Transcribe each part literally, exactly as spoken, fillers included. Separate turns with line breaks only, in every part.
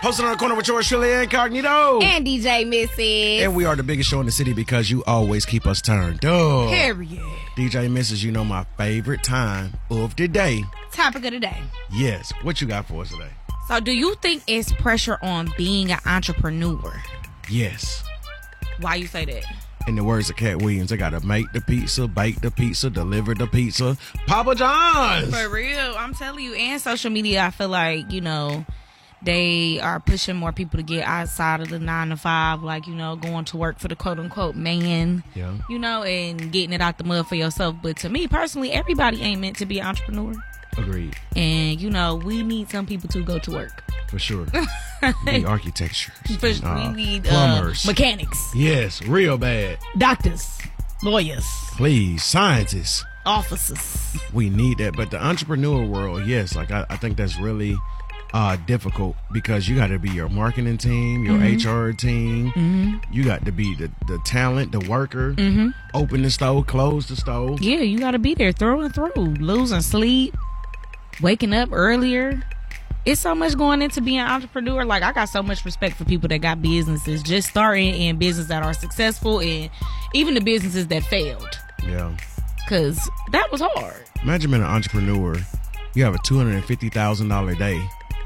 Hosted on the corner with yours truly, Incognito.
And D J Missus.
And we are the biggest show in the city because you always keep us turned up.
Period.
D J Missus, you know my favorite time of the day.
Topic of the day.
Yes. What you got for us today?
So do you think it's pressure on being an entrepreneur?
Yes.
Why you say that?
In the words of Cat Williams, I gotta make the pizza, bake the pizza, deliver the pizza. Papa John's!
For real, I'm telling you. And social media, I feel like, you know, they are pushing more people to get outside of the nine to five, like, you know, going to work for the quote unquote man,
yeah.
you know, and getting it out the mud for yourself. But to me personally, everybody ain't meant to be an entrepreneur.
Agreed.
And, you know, we need some people to go to work.
For sure. We need architecture.
For,
and, uh,
we need
plumbers.
Uh, mechanics.
Yes, real bad.
Doctors. Lawyers.
Please, scientists.
Officers.
We need that. But the entrepreneur world, yes, like I, I think that's really uh, difficult because you got to be your marketing team, your mm-hmm. H R team.
Mm-hmm.
You got to be the, the talent, the worker.
Mm-hmm.
Open the stove, close the stove.
Yeah, you got to be there through and through. Losing sleep. Waking up earlier. It's so much going into being an entrepreneur. Like, I got so much respect for people that got businesses just starting and businesses that are successful and even the businesses that failed.
Yeah.
Because that was hard.
Imagine being an entrepreneur. You have a two hundred fifty thousand dollars day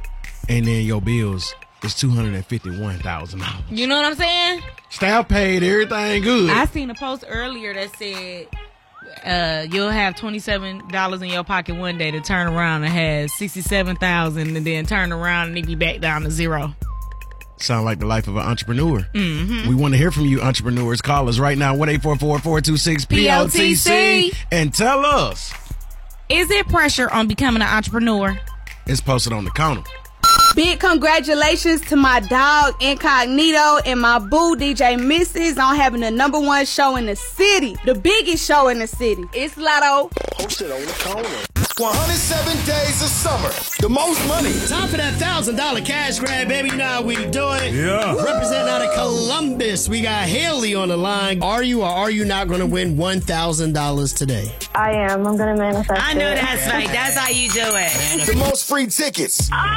and then your bills is two hundred fifty-one thousand dollars.
You know what I'm saying?
Staff paid, everything good.
I seen a post earlier that said uh, you'll have twenty-seven dollars in your pocket one day to turn around and have sixty-seven thousand dollars and then turn around and it be back down to zero.
Sound like the life of an entrepreneur.
Mm-hmm.
We want to hear from you entrepreneurs. Call us right now, one eight four four, four two six, P L T C, and tell us.
Is there pressure on becoming an entrepreneur?
It's posted on the counter.
Big congratulations to my dog Incognito and my boo D J Missus on having the number one show in the city. The biggest show in the city. It's Lotto.
Posted on the corner. one hundred seven days of summer. The most money.
Time for that one thousand dollars cash grab, baby. Now we do it.
Yeah.
Representing out of Columbus, we got Haley on the line. Are you or are you not going to win one thousand dollars today?
I am. I'm going to manifest
I know
it.
that's right. That's how you do it.
The most free tickets.